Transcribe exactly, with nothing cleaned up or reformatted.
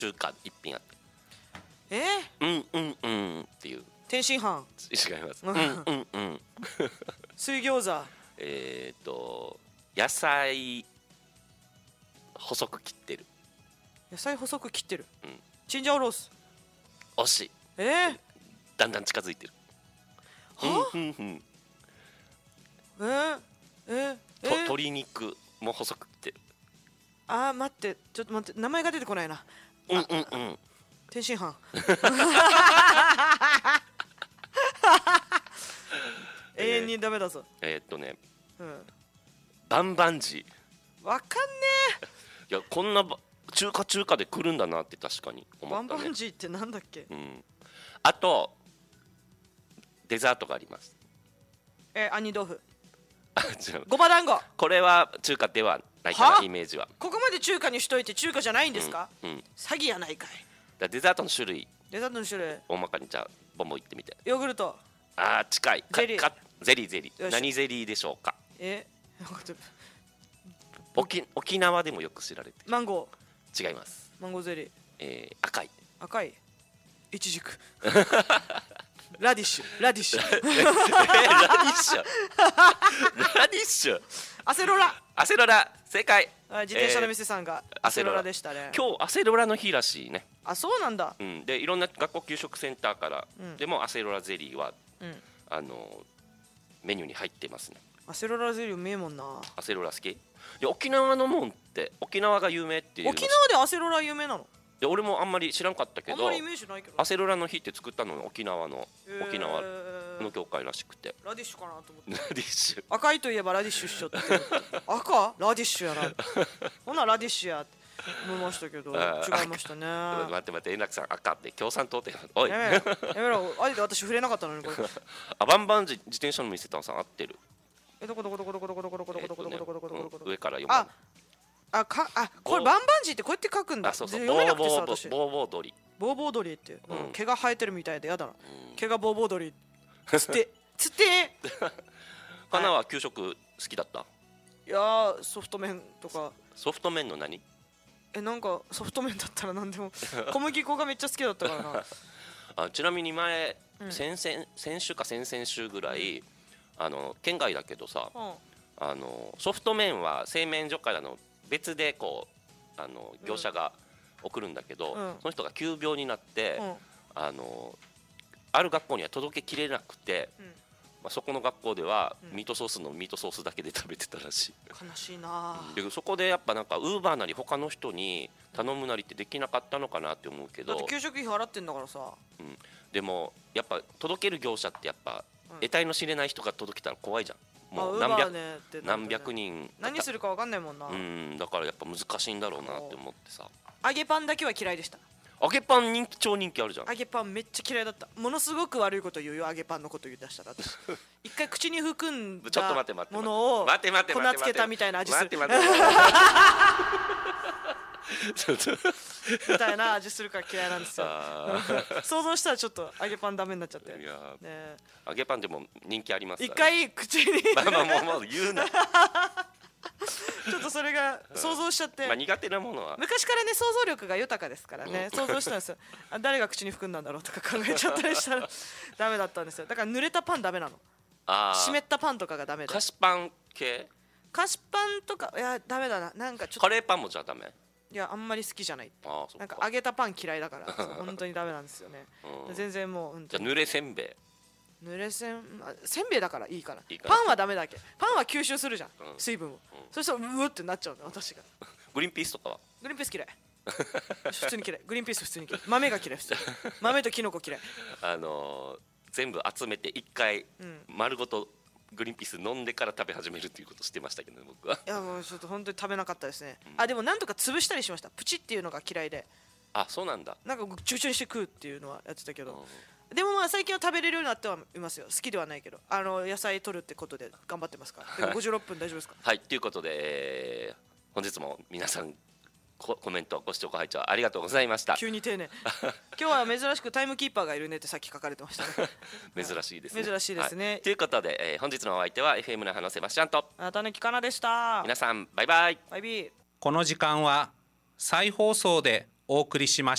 中華一品あって、 えうんうんうんっていう。 天津飯。 違います。うんうんうん。 水餃子。 えっと野菜細く切ってる。 野菜細く切ってる、 うん、 チンジャオロース。 惜しい。 えー、 だんだん近づいてる。 はうんうんうん。 えー、えー、えとー、 鶏肉も細く切ってる。 あー待ってちょっと待って名前が出てこないな。 うんうんうん。 天津飯。永遠にダメだぞ。 えー、っとね、 うん、 バンバンジー。わかんねー。いやこんな中華中華で来るんだなって確かにえ。 思ったね。 バンバンジーってなんだっけ。 うん。あとデザートがあります。 えー、杏仁豆腐。 あ、違う。 ごま団子。 これは中華ではないかな、イメージは。 ここまで中華にしといて中華じゃないんですか、 うんうん、 詐欺やないかい。 だデザートの種類デザートの種類。 大まかにじゃあボンボンいってみて。 ヨーグルト。 あー近い。 ゼリーかかゼリーゼリー。 よし何ゼリーでしょうか。 え沖沖縄でもよく知られてマンゴる。違います。 ー。マンゴーゼリー。 えー、赤い。 赤い。イチジク。ラディッシュ。ラディッシュ。 えー、ラディッシュラディッシュ。 アセロラ。 アセロラ正解。 あ自転車の店さんがアセロラでしたね。 今日アセロラの日らしいね。 あ、そうなんだ。 うん、でいろんな学校給食センターから、 うん、 でもアセロラゼリーは、 うん、 あのメニューに入ってますね。 アセロラゼリーうめえもんな。 アセロラ好き。いや沖縄のもんって沖縄が有名っていうの。 沖縄でアセロラ有名なの。 いや俺もあんまり知らんかったけど、 あんまりイメージないけど。 アセロラの日って作ったのは沖縄の、 えー、 沖縄の教会らしくて。 ラディッシュかなと思って。 ラディッシュ。 赤いといえばラディッシュっしょって。赤ラディッシュやな。ほなラディッシュやって思いましたけど違いましたね。 待って待って円楽さん赤って共産党っておいやめろやめろ。あえて私触れなかったのにこれ。 あバンバン自転車の店たさん合ってる。 えどこどこどこどこどこどこどこどこどこどこどこどこどこどこ上から読む。 ああかあこれバンバンジーってこうやって書くんだ。 あそうそう。 読めなくてさ私。 ボーボー鳥。 ボーボー鳥って、 うん、 毛が生えてるみたいでやだな。毛がボーボー鳥。つってつって。 花は給食好きだった。 いやソフト麺とか。 ソフト麺の何？ えなんかソフト麺だったら何でも小麦粉がめっちゃ好きだったからな。 あちなみに前、 うん、 先々先週か先々週ぐらい、うん、あの県外だけどさ、うん、あのソフト麺は製麺所からの別でこうあの業者が送るんだけど、うん、その人が急病になって、うん、あのある学校には届けきれなくて、うんまあ、そこの学校ではミートソースのミートソースだけで食べてたらしい。 悲しいな。 でそこでやっぱなんかウーバーなり他の人に頼むなりってできなかったのかなって思うけど、 だって給食費払ってんだからさ、 うん、でもやっぱ届ける業者ってやっぱ、うん、得体の知れない人が届けたら怖いじゃん。もう何百、ね、何百人何するか分かんないもんな。 うんだからやっぱ難しいんだろうなって思ってさ。 揚げパンだけは嫌いでした。 揚げパン人気超人気あるじゃん。 揚げパンめっちゃ嫌いだった。ものすごく悪いこと言うよ揚げパンのこと言い出したら私一回口に含んだものを粉つけたみたいな味するみたいな味するから嫌いなんですよ想像したらちょっと揚げパンダメになっちゃって。いや、 ね、揚げパンでも人気ありますから、ね、一回口にまあまあもうもう言うなちょっとそれが想像しちゃって、 まあ、苦手なものは昔からね想像力が豊かですからね、うん、想像したんですよ誰が口に含んだんだろうとか考えちゃったりしたらダメだったんですよ。だから濡れたパンダメなの。あ湿ったパンとかがダメで。 菓子パン系菓子パンとかいやダメだな。なんかちょっとカレーパンもじゃダメ。 いやあんまり好きじゃない。 あなんか揚げたパン嫌いだから本当にダメなんですよね、うん、全然もうじゃあ濡れせんべい。 濡れせんせんべいだからいいからいいからパンはダメだっけ。パンは吸収するじゃん、うん、水分を、うん、そしたらううってなっちゃうの私が。 グリーンピースとかはグリーンピース嫌い普通に嫌い。グリーンピース普通に嫌い。豆が嫌い普通に豆とキノコ嫌いあのー、全部集めて一回丸ごとグリーンピース飲んでから食べ始めるっていうことしてましたけどね僕は。 いやもうちょっと本当に食べなかったですね、うん、あでもなんとか潰したりしました。プチっていうのが嫌いで。 あそうなんだ。 なんかチューチューして食うっていうのはやってたけど、うん、でもまあ最近は食べれるようになってはいますよ。好きではないけどあの野菜取るってことで頑張ってますから。でもごじゅうろっぷん大丈夫ですかはいということで、えー、本日も皆さんコメントご視聴ご拝聴ありがとうございました。 急に丁寧今日は珍しくタイムキーパーがいるねってさっき書かれてましたね珍しいですね。 珍しいですね、 はい、ということで、えー、本日のお相手は エフエム 那覇のセバスチャンとあなたのきかなでした。 皆さんバイバイ。 バイビー。 この時間は再放送でお送りしました。